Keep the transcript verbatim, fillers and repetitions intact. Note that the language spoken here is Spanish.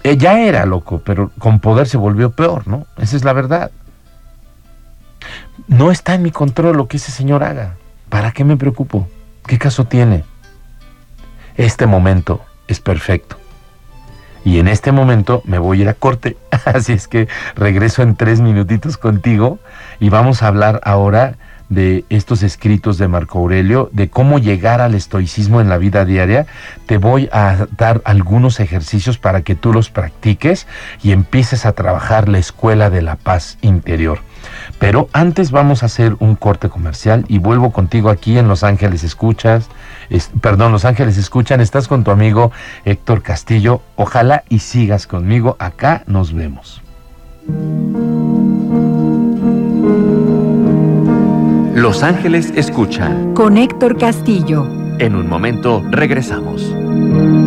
Eh, ya era loco, pero con poder se volvió peor, ¿no? Esa es la verdad. No está en mi control lo que ese señor haga. ¿Para qué me preocupo? ¿Qué caso tiene? Este momento es perfecto. Y en este momento me voy a ir a corte. Así es que regreso en tres minutitos contigo y vamos a hablar ahora de estos escritos de Marco Aurelio, de cómo llegar al estoicismo en la vida diaria. Te voy a dar algunos ejercicios para que tú los practiques y empieces a trabajar la escuela de la paz interior. Pero antes vamos a hacer un corte comercial y vuelvo contigo aquí en Los Ángeles Escuchas. Es, perdón, Los Ángeles Escuchan. Estás con tu amigo Héctor Castillo. Ojalá y sigas conmigo. Acá nos vemos. Los Ángeles Escuchan. Con Héctor Castillo. En un momento regresamos.